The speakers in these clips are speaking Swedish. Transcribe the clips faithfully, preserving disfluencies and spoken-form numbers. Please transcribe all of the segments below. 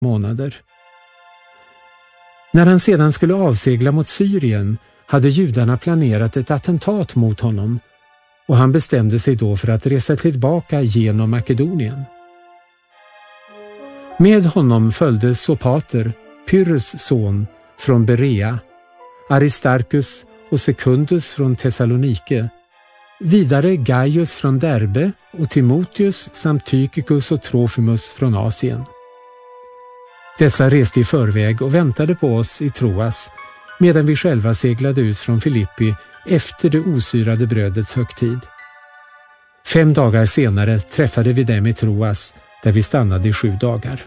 månader. När han sedan skulle avsegla mot Syrien hade judarna planerat ett attentat mot honom och han bestämde sig då för att resa tillbaka genom Makedonien. Med honom följde Sopater, Pyrrhus son, från Berea, Aristarchus och Secundus från Thessalonike, vidare Gaius från Derbe och Timotheus samt Tychicus och Trofimus från Asien. Dessa reste i förväg och väntade på oss i Troas medan vi själva seglade ut från Filippi efter det osyrade brödets högtid. Fem dagar senare träffade vi dem i Troas där vi stannade i sju dagar.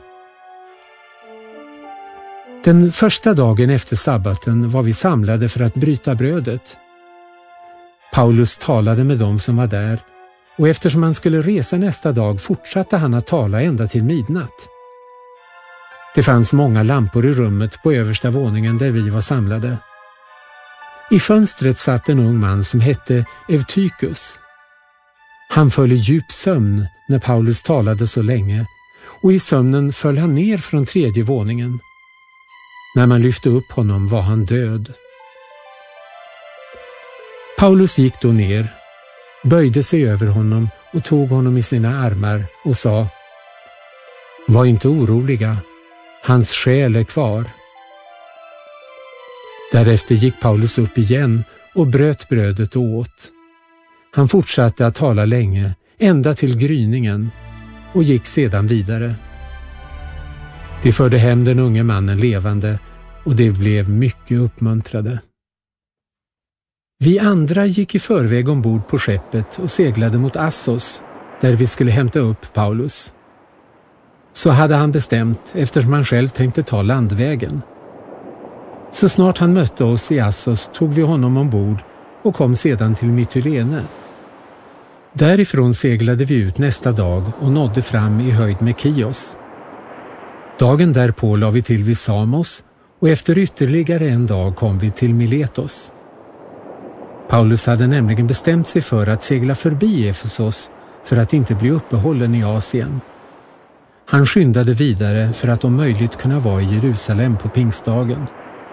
Den första dagen efter sabbaten var vi samlade för att bryta brödet. Paulus talade med dem som var där och eftersom han skulle resa nästa dag fortsatte han att tala ända till midnatt. Det fanns många lampor i rummet på översta våningen där vi var samlade. I fönstret satt en ung man som hette Evtykus. Han föll i djup sömn när Paulus talade så länge och i sömnen föll han ner från tredje våningen. När man lyfte upp honom var han död. Paulus gick då ner, böjde sig över honom och tog honom i sina armar och sa: Var inte oroliga, hans själ är kvar. Därefter gick Paulus upp igen och bröt brödet och åt. Han fortsatte att tala länge, ända till gryningen, och gick sedan vidare. De förde hem den unge mannen levande och de blev mycket uppmuntrade. Vi andra gick i förväg ombord på skeppet och seglade mot Assos där vi skulle hämta upp Paulus. Så hade han bestämt eftersom han själv tänkte ta landvägen. Så snart han mötte oss i Assos tog vi honom ombord och kom sedan till Mytilene. Därifrån seglade vi ut nästa dag och nådde fram i höjd med Kios. Dagen därpå la vi till vid Samos och efter ytterligare en dag kom vi till Miletos. Paulus hade nämligen bestämt sig för att segla förbi Efesos för att inte bli uppehållen i Asien. Han skyndade vidare för att om möjligt kunna vara i Jerusalem på pingstdagen.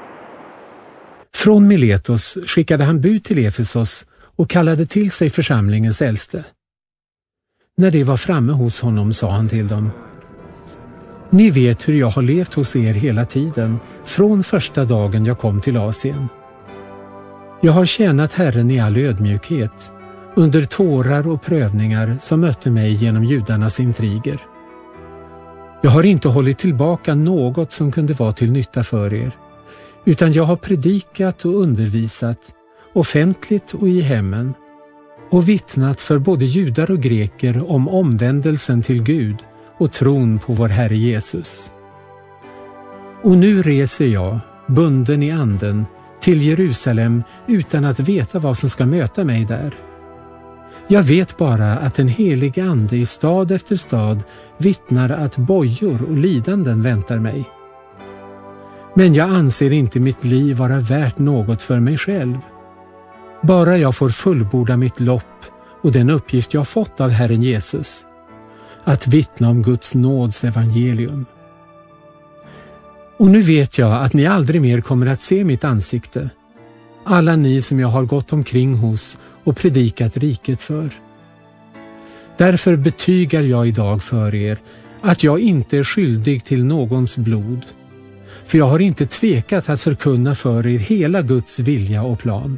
Från Miletos skickade han bud till Efesos och kallade till sig församlingens äldste. När de var framme hos honom sa han till dem: Ni vet hur jag har levt hos er hela tiden, från första dagen jag kom till Asien. Jag har tjänat Herren i all ödmjukhet, under tårar och prövningar som mötte mig genom judarnas intriger. Jag har inte hållit tillbaka något som kunde vara till nytta för er, utan jag har predikat och undervisat, offentligt och i hemmen, och vittnat för både judar och greker om omvändelsen till Gud och tron på vår Herre Jesus. Och nu reser jag, bunden i anden, till Jerusalem utan att veta vad som ska möta mig där. Jag vet bara att den helige ande i stad efter stad vittnar att bojor och lidanden väntar mig. Men jag anser inte mitt liv vara värt något för mig själv. Bara jag får fullborda mitt lopp och den uppgift jag fått av Herren Jesus, att vittna om Guds nåds evangelium. Och nu vet jag att ni aldrig mer kommer att se mitt ansikte, alla ni som jag har gått omkring hos och predikat riket för. Därför betygar jag idag för er att jag inte är skyldig till någons blod, för jag har inte tvekat att förkunna för er hela Guds vilja och plan.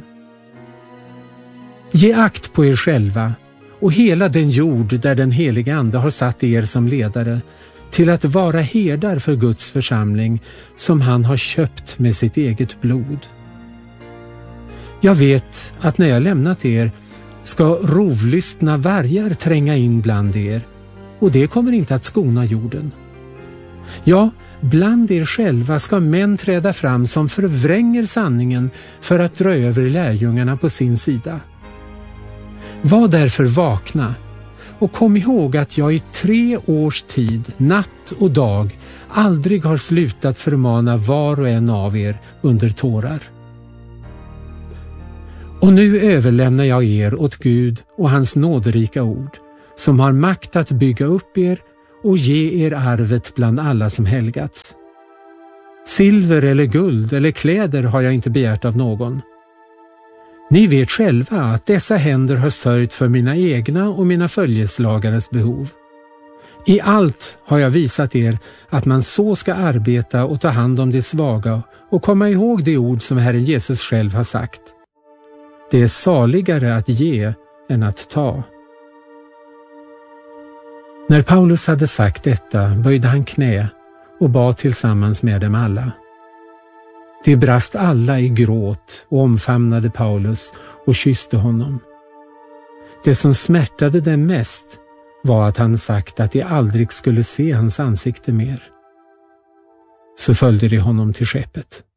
Ge akt på er själva och hela den jord där den heliga ande har satt er som ledare till att vara herdar för Guds församling som han har köpt med sitt eget blod. Jag vet att när jag lämnat er ska rovlystna vargar tränga in bland er, och det kommer inte att skona jorden. Ja, bland er själva ska män träda fram som förvränger sanningen för att dra över lärjungarna på sin sida. Var därför vakna och kom ihåg att jag i tre års tid, natt och dag, aldrig har slutat förmana var och en av er under tårar. Och nu överlämnar jag er åt Gud och hans nåderika ord, som har makt att bygga upp er och ge er arvet bland alla som helgats. Silver eller guld eller kläder har jag inte begärt av någon. Ni vet själva att dessa händer har sörjt för mina egna och mina följeslagares behov. I allt har jag visat er att man så ska arbeta och ta hand om de svaga och komma ihåg de ord som Herren Jesus själv har sagt. Det är saligare att ge än att ta. När Paulus hade sagt detta böjde han knä och bad tillsammans med dem alla. De brast alla i gråt och omfamnade Paulus och kysste honom. Det som smärtade dem mest var att han sagt att de aldrig skulle se hans ansikte mer. Så följde de honom till skeppet.